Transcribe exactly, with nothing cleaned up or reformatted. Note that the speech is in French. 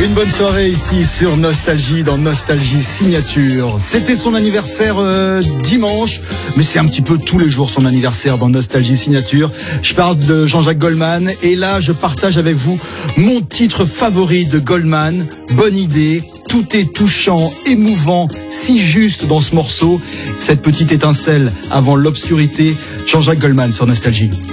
Une bonne soirée ici sur Nostalgie, dans Nostalgie Signature. C'était son anniversaire euh, dimanche, mais c'est un petit peu tous les jours son anniversaire dans Nostalgie Signature. Je parle de Jean-Jacques Goldman et là je partage avec vous mon titre favori de Goldman, Bonne idée. Tout est touchant, émouvant, si juste dans ce morceau. Cette petite étincelle avant l'obscurité, Jean-Jacques Goldman sur Nostalgie.